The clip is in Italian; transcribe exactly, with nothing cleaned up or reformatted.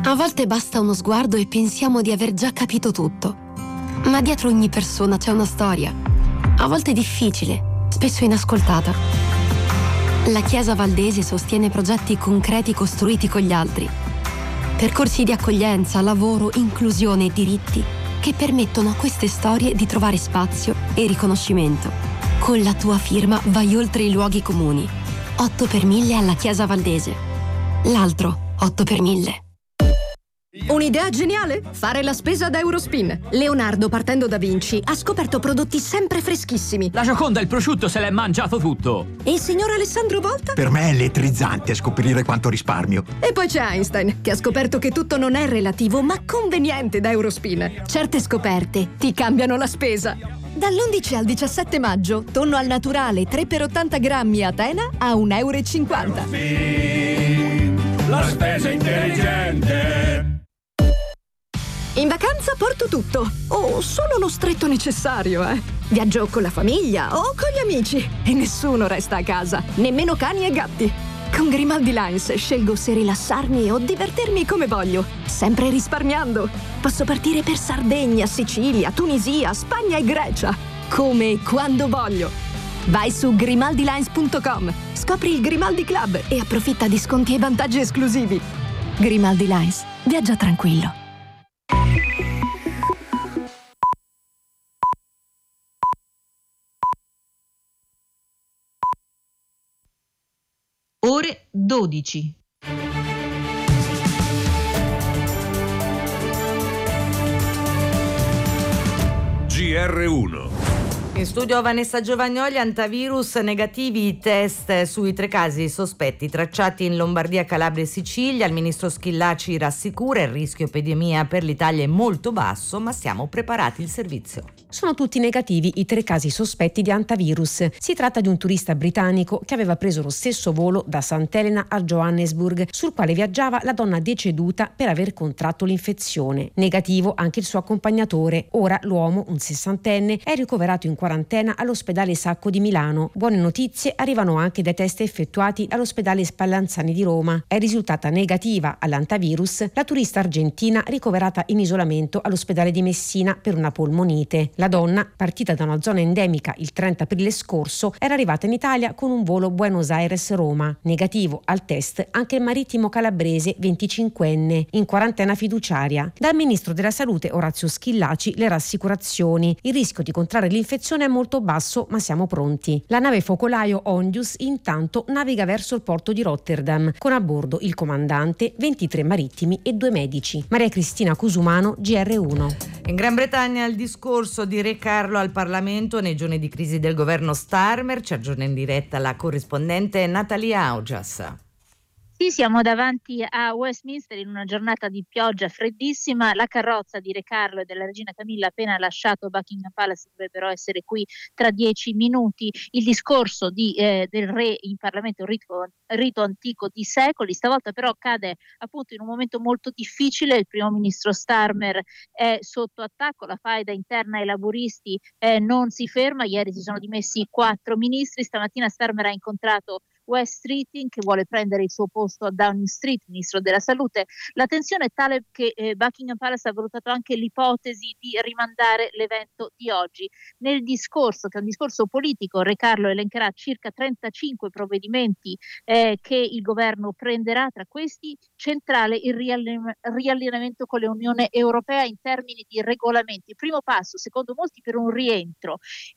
A volte basta uno sguardo e pensiamo di aver già capito tutto. Ma dietro ogni persona c'è una storia. A volte difficile, spesso inascoltata. La Chiesa Valdese sostiene progetti concreti costruiti con gli altri. Percorsi di accoglienza, lavoro, inclusione e diritti che permettono a queste storie di trovare spazio e riconoscimento. Con la tua firma vai oltre i luoghi comuni. otto per mille alla Chiesa Valdese. L'altro otto per mille. Un'idea geniale? Fare la spesa da Eurospin. Leonardo, partendo da Vinci, ha scoperto prodotti sempre freschissimi. La Gioconda, il prosciutto, se l'è mangiato tutto. E il signor Alessandro Volta? Per me è elettrizzante scoprire quanto risparmio. E poi c'è Einstein, che ha scoperto che tutto non è relativo, ma conveniente da Eurospin. Certe scoperte ti cambiano la spesa. Dall'undici al diciassette maggio, tonno al naturale tre per ottanta grammi a Atena a un euro e cinquanta. Eurospin, la spesa intelligente. In vacanza porto tutto, o solo lo stretto necessario, eh. Viaggio con la famiglia o con gli amici e nessuno resta a casa, nemmeno cani e gatti. Con Grimaldi Lines scelgo se rilassarmi o divertirmi come voglio, sempre risparmiando. Posso partire per Sardegna, Sicilia, Tunisia, Spagna e Grecia, come e quando voglio. Vai su grimaldi lines punto com, scopri il Grimaldi Club e approfitta di sconti e vantaggi esclusivi. Grimaldi Lines, viaggia tranquillo. Ore dodici. G R uno. In studio Vanessa Giovagnoli. Antivirus negativi i test sui tre casi sospetti tracciati in Lombardia, Calabria e Sicilia. Il ministro Schillaci rassicura: il rischio epidemia per l'Italia è molto basso, ma siamo preparati. Il servizio. Sono tutti negativi i tre casi sospetti di antivirus. Si tratta di un turista britannico che aveva preso lo stesso volo da Sant'Elena a Johannesburg, sul quale viaggiava la donna deceduta per aver contratto l'infezione. Negativo anche il suo accompagnatore. Ora l'uomo, un sessantenne, è ricoverato in quarantena all'ospedale Sacco di Milano. Buone notizie arrivano anche dai test effettuati all'ospedale Spallanzani di Roma. È risultata negativa all'antivirus la turista argentina ricoverata in isolamento all'ospedale di Messina per una polmonite. La donna, partita da una zona endemica il trenta aprile scorso, era arrivata in Italia con un volo Buenos Aires-Roma. Negativo al test anche il marittimo calabrese venticinquenne, in quarantena fiduciaria. Dal ministro della Salute Orazio Schillaci le rassicurazioni: il rischio di contrarre l'infezione è molto basso, ma siamo pronti. La nave focolaio Ondius intanto naviga verso il porto di Rotterdam, con a bordo il comandante, ventitré marittimi e due medici. Maria Cristina Cusumano, G R uno. In Gran Bretagna il discorso di Re Carlo al Parlamento nei giorni di crisi del governo Starmer. Ci aggiorna in diretta la corrispondente Natalia Augias. Sì, siamo davanti a Westminster in una giornata di pioggia freddissima. La carrozza di Re Carlo e della regina Camilla appena lasciato Buckingham Palace dovrebbero essere qui tra dieci minuti. Il discorso di, eh, del re in Parlamento è un rito, rito antico di secoli, stavolta però cade appunto in un momento molto difficile. Il primo ministro Starmer è sotto attacco, la faida interna ai laburisti eh, non si ferma. Ieri si sono dimessi quattro ministri, stamattina Starmer ha incontrato Wes Streeting, che vuole prendere il suo posto a Downing Street, ministro della salute. La tensione è tale che eh, Buckingham Palace ha valutato anche l'ipotesi di rimandare l'evento di oggi. Nel discorso, che è un discorso politico, Re Carlo elencherà circa trentacinque provvedimenti eh, che il governo prenderà, tra questi centrale il rialline- riallineamento con l'Unione Europea in termini di regolamenti. Primo passo, secondo molti, per un rientro